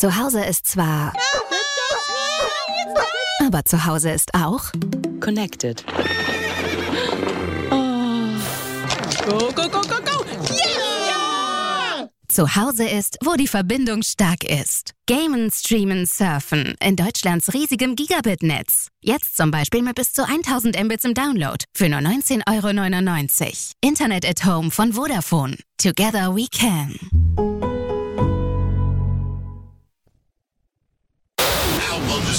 Zu Hause ist zwar... Aber zu Hause ist auch... Connected. Go, go, go, go, go! Yeah! Zu Hause ist, wo die Verbindung stark ist. Gamen, streamen, surfen. In Deutschlands riesigem Gigabit-Netz. Jetzt zum Beispiel mit bis zu 1000 Mbits im Download. Für nur 19,99 €. Internet at Home von Vodafone. Together we can.